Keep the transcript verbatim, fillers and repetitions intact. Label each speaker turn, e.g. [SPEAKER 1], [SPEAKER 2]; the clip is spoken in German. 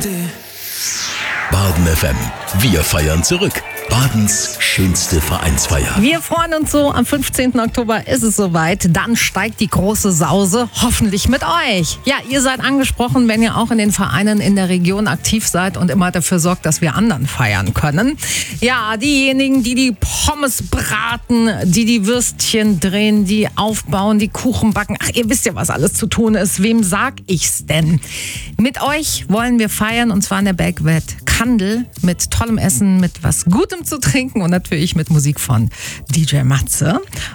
[SPEAKER 1] Baden F M. Wir feiern zurück. Badens schönste Vereinsfeier.
[SPEAKER 2] Wir freuen uns so, am fünfzehnten Oktober ist es soweit. Dann steigt die große Sause, hoffentlich mit euch. Ja, ihr seid angesprochen, wenn ihr auch in den Vereinen in der Region aktiv seid und immer dafür sorgt, dass wir anderen feiern können. Ja, diejenigen, die die Pommes braten, die die Würstchen drehen, die aufbauen, die Kuchen backen. Ach, ihr wisst ja, was alles zu tun ist. Wem sag ich's denn? Mit euch wollen wir feiern, und zwar in der Bergwelt Kandel, mit tollem Essen, mit was Gutem zu trinken und natürlich mit Musik von D J Matze.